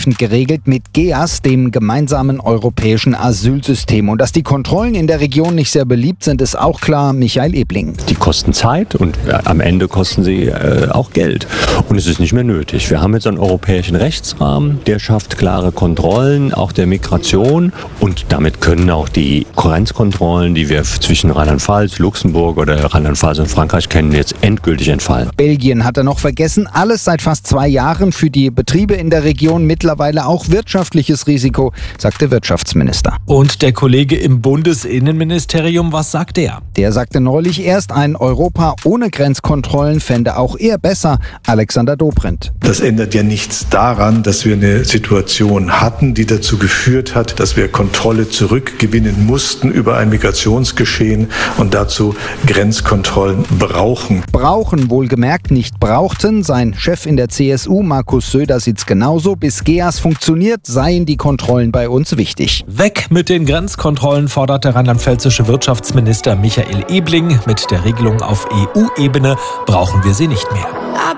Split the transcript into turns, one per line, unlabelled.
übergreifend geregelt mit GEAS, dem gemeinsamen europäischen Asylsystem. Und dass die Kontrollen in der Region nicht sehr beliebt sind, ist auch klar. Michael Ebling.
Die kosten Zeit und am Ende kosten sie auch Geld. Und es ist nicht mehr nötig. Wir haben jetzt einen europäischen Rechtsrahmen, der schafft klare Kontrollen, auch der Migration. Und damit können auch die Grenzkontrollen, die wir zwischen Rheinland-Pfalz, Luxemburg oder Rheinland-Pfalz und Frankreich kennen, jetzt endgültig entfallen.
Belgien hat er noch vergessen. Alles seit fast 2 Jahren für die Betriebe in der Region. Mittlerweile auch wirtschaftliches Risiko, sagt der Wirtschaftsminister.
Und der Kollege im Bundesinnenministerium, was sagt er?
Der sagte neulich erst, ein Europa ohne Grenzkontrollen fände auch er besser. Alexander Dobrindt.
Das ändert ja nichts daran, dass wir eine Situation hatten, die dazu geführt hat, dass wir Kontrolle zurückgewinnen mussten über ein Migrationsgeschehen und dazu Grenzkontrollen brauchen.
Brauchen, wohlgemerkt, nicht brauchten. Sein Chef in der CSU, Markus Söder, sieht's genauso. Bis GEAS funktioniert, seien die Kontrollen bei uns wichtig.
Weg mit den Grenzkontrollen, fordert der rheinland-pfälzische Wirtschaftsminister Michael Ebling. Mit der Regelung auf EU-Ebene brauchen wir sie nicht mehr.